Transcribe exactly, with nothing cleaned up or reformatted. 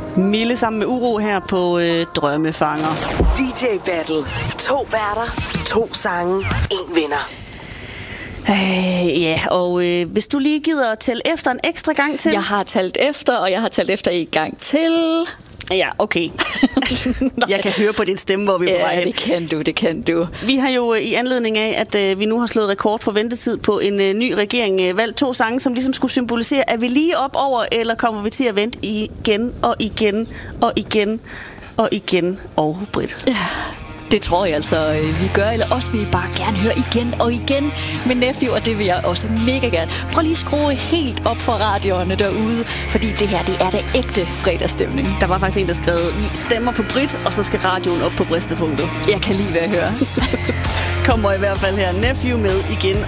Mille sammen med Uro her på øh, Drømmefanger. D J Battle. To værter, to sange, en vinder. Øh, ja, og øh, hvis du lige gider at tælle efter en ekstra gang til. Jeg har talt efter, og jeg har talt efter en gang til. Ja, okay. Jeg kan høre på din stemme, hvor vi er på vej hen. Ja, det kan du, det kan du. Vi har jo i anledning af, at øh, vi nu har slået rekord for ventetid på en øh, ny regering, øh, valgt to sange, som ligesom skulle symbolisere, er vi lige op over, eller kommer vi til at vente igen og igen og igen og igen og Britt? Ja. Det tror jeg altså, vi gør, eller også vil I bare gerne høre igen og igen med Nephew, og det vil jeg også mega gerne. Prøv lige at skrue helt op for radioerne derude, fordi det her, det er det ægte fredagsstemning. Der var faktisk en, der skrev, vi stemmer på Britt, og så skal radioen op på bristepunktet. Jeg kan lige være høre. Kommer i hvert fald her Nephew med igen